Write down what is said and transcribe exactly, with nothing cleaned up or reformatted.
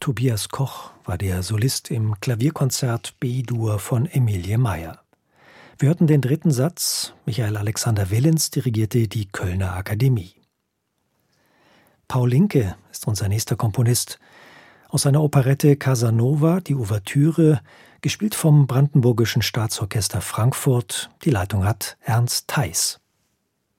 Tobias Koch war der Solist im Klavierkonzert B-Dur von Emilie Meyer. Wir hörten den dritten Satz, Michael Alexander Willens dirigierte die Kölner Akademie. Paul Linke ist unser nächster Komponist. Aus seiner Operette Casanova, die Ouvertüre, gespielt vom Brandenburgischen Staatsorchester Frankfurt. Die Leitung hat Ernst Theis.